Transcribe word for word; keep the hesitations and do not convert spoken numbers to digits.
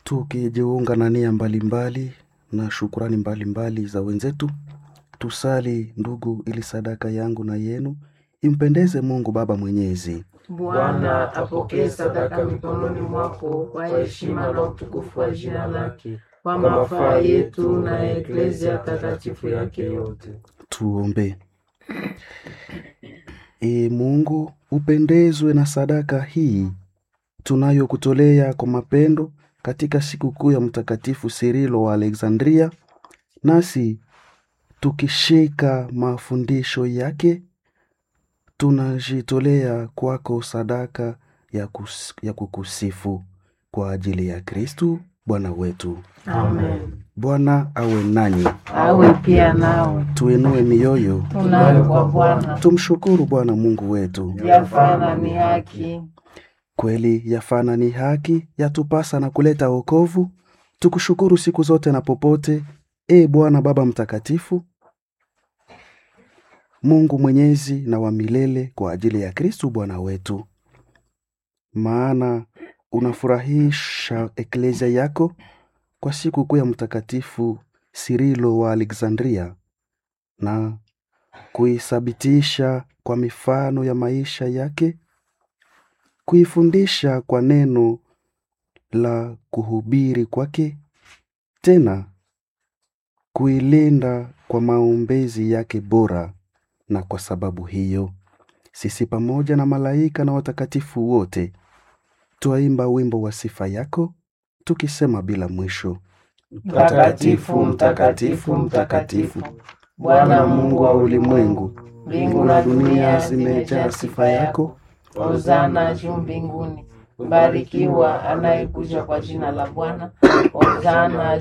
tukijiunga na nia mbalimbali na shukurani mbalimbali za wenzetu, tusali ndugu, ili sadaka yangu na yenu impendeze Mungu Baba Mwenyezi. Bwana apokee sadaka mikononi mwako kwa heshima na utukufu wa jina lake, kwa mafaa yetu na Eklezia takatifu yake yote. Tuombe. Ee Mungu, upendezwe na sadaka hii tunayokutolea kwa mapendo katika sikukuu ya Mtakatifu Sirilo wa Alexandria, nasi tukishika mafundisho yake tunajitolea kwako sadaka ya, kus, ya kukusifu kwa ajili ya Kristu Bwana wetu. Amen. Bwana awe nanyi. Awe pia nao. Tuinue mioyo. Tunayo kwa Bwana. Tumshukuru Bwana Mungu wetu. Yafana ni haki. Kweli yafana ni haki, yatupasa na kuleta wokovu. Tukushukuru siku zote na popote, e Bwana Baba Mtakatifu, Mungu mwenyezi na wa milele, kwa ajili ya Kristu Bwana wetu. Maana unafurahisha eklezia yako kwa siku kuu ya Mtakatifu Sirilo wa Alexandria, na kuisabitisha kwa mifano ya maisha yake, kuifundisha kwa neno la kuhubiri kwake, tena kuilinda kwa maombezi yake bora. Na kwa sababu hiyo, sisi pamoja na malaika na watakatifu wote twaimba wimbo wa sifa yako, tukisema bila mwisho: Mtakatifu, mtakatifu, mtakatifu, Bwana Mungu wa ulimwengu, mbingu na dunia zimejaa sifa yako. Hosana juu mbinguni. Mbarikiwa anayekuja kwa jina la Bwana. Hosana